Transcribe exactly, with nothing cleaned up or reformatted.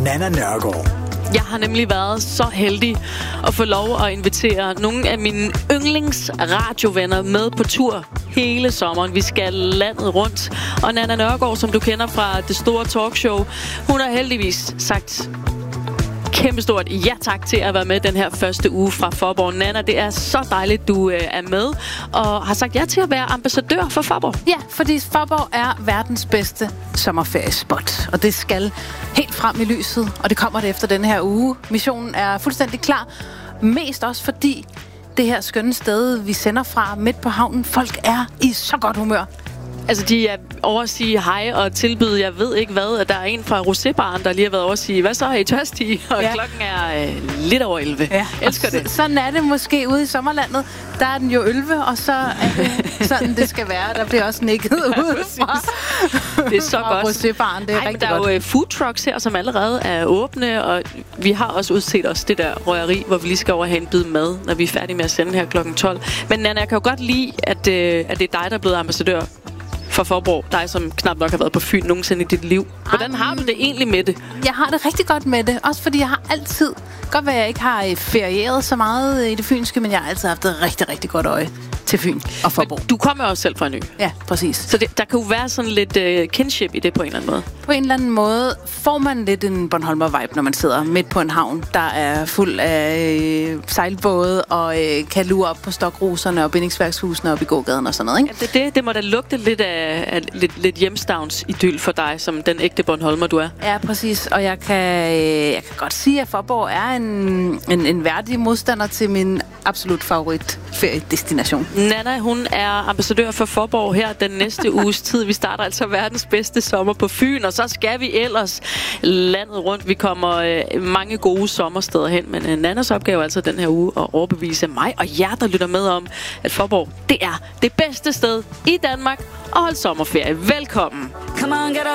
Nanna Nørgaard. Jeg har nemlig været så heldig at få lov at invitere nogle af mine yndlingsradiovenner med på tur hele sommeren. Vi skal landet rundt. Og Nanna Nørgaard, som du kender fra det store talkshow, hun har heldigvis sagt kæmpestort ja tak til at være med den her første uge fra Faaborg. Nanna, det er så dejligt, du øh, er med og har sagt ja til at være ambassadør for Faaborg. Ja, fordi Faaborg er verdens bedste sommerferiespot, og det skal helt frem i lyset, og det kommer det efter den her uge. Missionen er fuldstændig klar, mest også fordi det her skønne sted, vi sender fra midt på havnen, folk er i så godt humør. Altså, de er over at sige hej og tilbyde, jeg ved ikke hvad, at der er en fra Rosébaren, der lige har været over at sige, hvad så er I tørstige? Og ja. Klokken er øh, lidt over elleve. Ja. Elsker det. Sådan er det måske ude i sommerlandet. Der er den jo elleve, og så er det sådan, det skal være. Der bliver også nikket ja, ud fra. Det er så godt. Rosébaren, det er Ej, rigtig der godt. er jo food trucks her, som allerede er åbne, og vi har også udset os det der røgeri, hvor vi lige skal over og have en bid mad, når vi er færdige med at sende her klokken tolv. Men Nanna, jeg kan jo godt lide, at, øh, at det er dig, der er blevet ambassadør for Faaborg. Dig, som knap nok har været på Fyn nogensinde i dit liv. Hvordan har du det egentlig med det? Jeg har det rigtig godt med det. Også fordi jeg har altid... Godt være, at jeg ikke har ferieret så meget i det fynske, men jeg har altid haft et rigtig, rigtig godt øje til Fyn og Faaborg. Men du kommer jo også selv fra en ø. Ja, præcis. Så det, der kan jo være sådan lidt uh, kinship i det på en eller anden måde. På en eller anden måde får man lidt en Bornholmer-vibe, når man sidder midt på en havn, der er fuld af øh, sejlbåde og øh, kan lure op på stokruserne og bindingsværkshusene op i gågaden og sådan noget, ikke? Ja, det, det, det må da lugte lidt af, af lidt, lidt hjemstavns idyl for dig, som den ægte Bornholmer, du er. Ja, præcis. Og jeg kan, øh, jeg kan godt sige, at Faaborg er en, en, en værdig modstander til min absolut favorit feriedestination. Nanna, hun er ambassadør for Faaborg her den næste uges tid. Vi starter altså verdens bedste sommer på Fyn, og så skal vi ellers landet rundt. Vi kommer øh, mange gode sommersteder hen, men øh, Nannas opgave er altså den her uge at overbevise mig og jer, der lytter med om, at Faaborg, det er det bedste sted i Danmark at holde sommerferie. Velkommen! Come on, get